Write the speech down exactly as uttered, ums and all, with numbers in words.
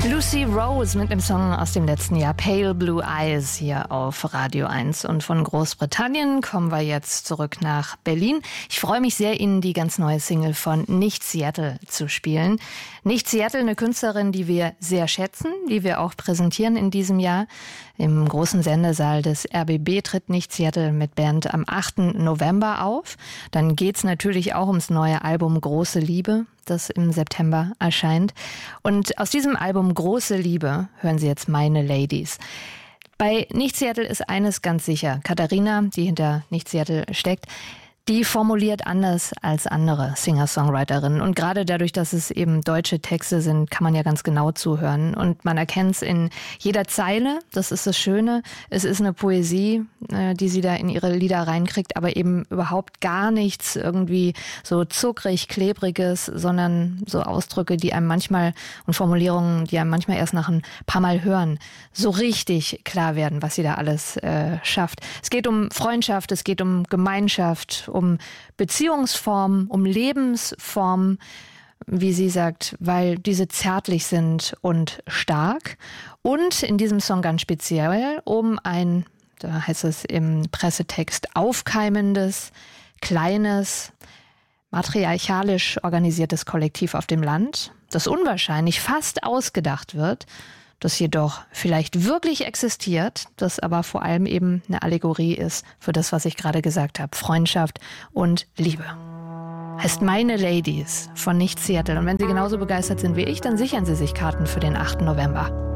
Lucy Rose mit dem Song aus dem letzten Jahr Pale Blue Eyes hier auf Radio eins. Und von Großbritannien kommen wir jetzt zurück nach Berlin. Ich freue mich sehr, Ihnen die ganz neue Single von Nicht Seattle zu spielen. Nicht Seattle, eine Künstlerin, die wir sehr schätzen, die wir auch präsentieren in diesem Jahr. Im großen Sendesaal des R B B tritt Nicht Seattle mit Band am achten November auf. Dann geht's natürlich auch ums neue Album Große Liebe, das im September erscheint. Und aus diesem Album Große Liebe hören Sie jetzt Meine Ladies. Bei Nicht Seattle ist eines ganz sicher. Katharina, die hinter Nicht Seattle steckt, die formuliert anders als andere Singer-Songwriterinnen. Und gerade dadurch, dass es eben deutsche Texte sind, kann man ja ganz genau zuhören. Und man erkennt es in jeder Zeile, das ist das Schöne. Es ist eine Poesie, die sie da in ihre Lieder reinkriegt, aber eben überhaupt gar nichts irgendwie so zuckrig, klebriges, sondern so Ausdrücke, die einem manchmal und Formulierungen, die einem manchmal erst nach ein paar Mal hören, so richtig klar werden, was sie da alles äh, schafft. Es geht um Freundschaft, es geht um Gemeinschaft, um Beziehungsformen, um Lebensformen, wie sie sagt, weil diese zärtlich sind und stark. Und in diesem Song ganz speziell um ein, da heißt es im Pressetext, aufkeimendes, kleines, matriarchalisch organisiertes Kollektiv auf dem Land, das unwahrscheinlich fast ausgedacht wird, das jedoch vielleicht wirklich existiert, das aber vor allem eben eine Allegorie ist für das, was ich gerade gesagt habe, Freundschaft und Liebe. Heißt Meine Ladies von Nicht Seattle. Und wenn Sie genauso begeistert sind wie ich, dann sichern Sie sich Karten für den achten November.